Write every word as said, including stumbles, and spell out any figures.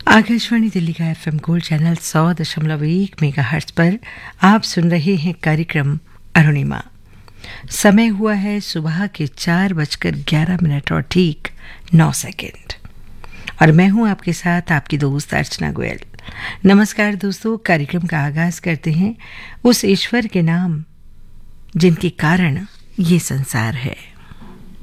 आकाशवाणी दिल्ली का FM gold channel सौ दशमलव एक मेगा हर्ट्ज पर आप सुन रहे हैं कार्यक्रम अरुणिमा। समय हुआ है सुबह के चार बजकर ग्यारह मिनट और ठीक नौ सेकेंड और मैं हूं आपके साथ आपकी दोस्त अर्चना गोयल। नमस्कार दोस्तों, कार्यक्रम का आगाज करते हैं उस ईश्वर के नाम जिनके कारण ये संसार है।